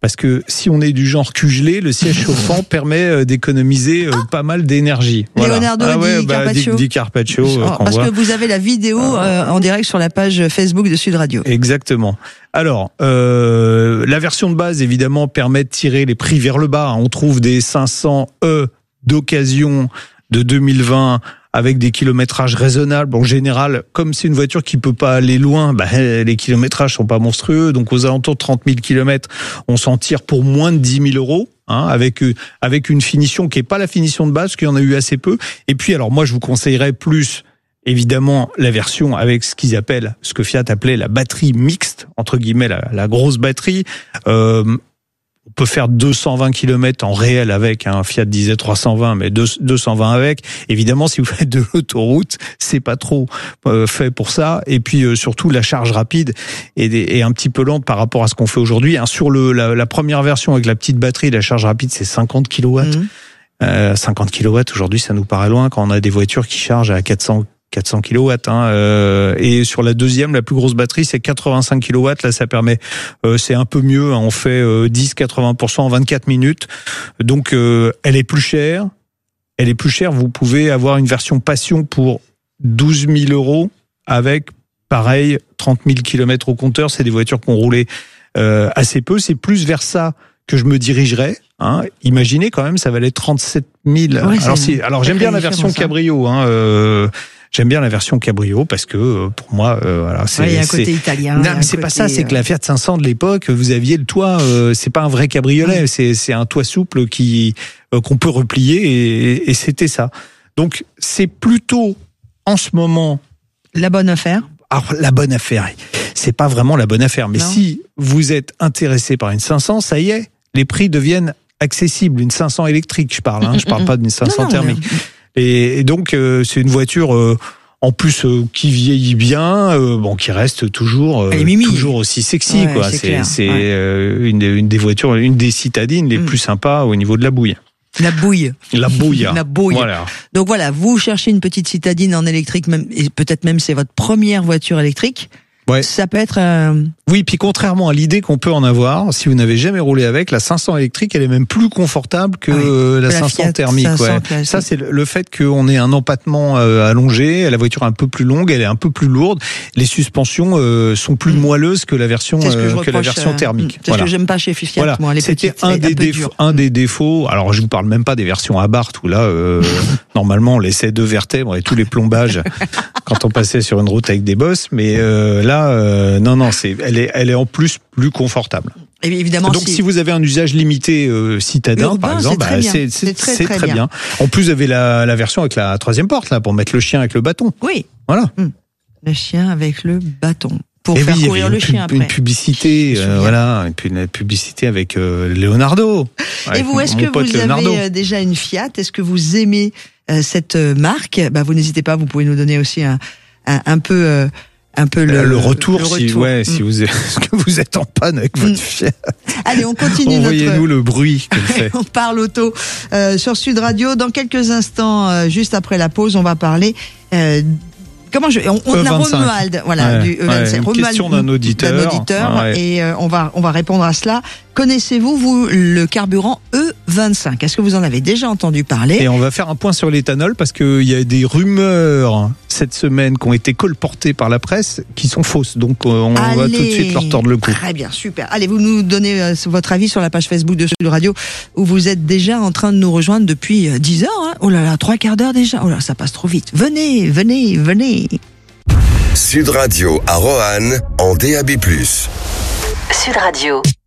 Parce que si on est du genre cugelé, le siège chauffant permet d'économiser pas mal d'énergie. Voilà. Leonardo Di Carpaccio. Parce que vous avez la vidéo en direct sur la page Facebook de Sud Radio. Exactement. Alors, la version de base, évidemment, permet de tirer les prix vers le bas. On trouve des 500e d'occasion de 2020 avec des kilométrages raisonnables. En général, comme c'est une voiture qui peut pas aller loin, les kilométrages sont pas monstrueux. Donc, aux alentours de 30 000 kilomètres, on s'en tire pour moins de 10 000 euros. Avec une finition qui est pas la finition de base, parce qu'il y en a eu assez peu. Et puis, alors moi, je vous conseillerais plus, évidemment, la version avec ce que Fiat appelait la batterie mixte, entre guillemets, la grosse batterie. On peut faire 220 km en réel avec, Fiat disait 320, mais 220 avec. Évidemment, si vous faites de l'autoroute, c'est pas trop fait pour ça. Et puis surtout, la charge rapide est un petit peu lente par rapport à ce qu'on fait aujourd'hui. Sur la première version avec la petite batterie, la charge rapide, c'est 50 kW. 50 kW, aujourd'hui, ça nous paraît loin quand on a des voitures qui chargent à 400 kW. Et sur la deuxième, la plus grosse batterie, c'est 85 kW. Là, ça permet, c'est un peu mieux. On fait 10-80% en 24 minutes. Donc, elle est plus chère. Vous pouvez avoir une version Passion pour 12 000 euros avec, pareil, 30 000 km au compteur. C'est des voitures qui ont roulé assez peu. C'est plus vers ça que je me dirigerais. Imaginez quand même, ça valait 37 000. Oui, alors j'aime bien la version cabrio. J'aime bien la version cabrio parce que pour moi, il y a un côté italien. Non, mais c'est pas ça. C'est que la Fiat 500 de l'époque, vous aviez le toit. C'est pas un vrai cabriolet. C'est un toit souple qu'on peut replier et c'était ça. Donc c'est plutôt en ce moment la bonne affaire. Alors la bonne affaire, c'est pas vraiment la bonne affaire. Mais si vous êtes intéressé par une 500, ça y est, les prix deviennent accessibles. Une 500 électrique, je parle. Je parle pas d'une 500 thermique. Et donc c'est une voiture en plus qui vieillit bien, qui reste toujours aussi sexy, quoi. C'est une des voitures, une des citadines les plus sympas au niveau de la bouille. La bouille. Voilà. Donc voilà, vous cherchez une petite citadine en électrique, même, et peut-être même c'est votre première voiture électrique. Ouais. Ça peut être... Oui, puis contrairement à l'idée qu'on peut en avoir, si vous n'avez jamais roulé avec, la 500 électrique, elle est même plus confortable que la 500 Fiat thermique. 500 ça, c'est le fait qu'on ait un empattement allongé, la voiture est un peu plus longue, elle est un peu plus lourde, les suspensions sont plus moelleuses que la version thermique. C'est ce que j'aime pas chez Fiat, moi, les petites. C'était un des défauts. Alors, je vous parle même pas des versions Abarth où là, normalement, on laissait 2 vertèbres et tous les plombages quand on passait sur une route avec des bosses, mais là, non, elle est en plus confortable. Et évidemment, donc si vous avez un usage limité citadin, urbain, par exemple, c'est très bien. En plus, vous avez la version avec la 3e porte là pour mettre le chien avec le bâton. Oui. Voilà. Le chien avec le bâton. Pour faire courir le chien après. Une publicité, et puis une publicité avec Leonardo. Et vous, est-ce que vous avez déjà une Fiat? Est-ce que vous aimez cette marque? Vous n'hésitez pas, vous pouvez nous donner aussi un peu le retour. Si vous êtes en panne avec votre Fiat. Allez, on continue. Envoyez-nous le bruit qu'elle fait. On parle auto sur Sud Radio. Dans quelques instants, juste après la pause, on va parler. On a Romuald, du E25. Une question d'un auditeur. Et on va répondre à cela. Connaissez-vous, vous, le carburant E25? Est-ce que vous en avez déjà entendu parler? Et on va faire un point sur l'éthanol parce qu'il y a des rumeurs cette semaine qui ont été colportées par la presse qui sont fausses. Donc on va tout de suite leur tordre le cou. Très bien, super. Allez, vous nous donnez votre avis sur la page Facebook de Sud Radio où vous êtes déjà en train de nous rejoindre depuis 10 heures. Oh là là, 3/4 d'heure déjà. Oh là, ça passe trop vite. Venez. Sud Radio à Roanne en DAB+. Sud Radio.